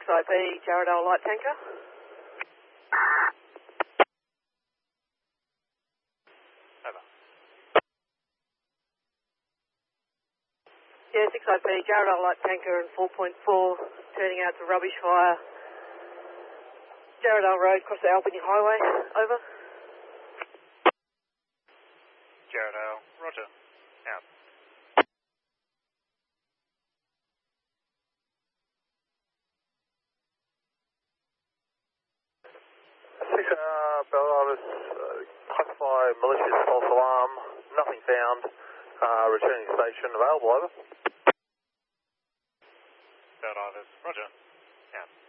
IP, Jarrahdale light tanker. Over. Yeah, 6 IP, Jarrahdale light tanker and 4.4, turning out to rubbish fire. Jarrahdale Road, across the Albany Highway. Over. Jarrahdale, roger. Out. 6 Belladis, classify malicious false alarm, nothing found, returning station, available, over. Belladis, roger. Out.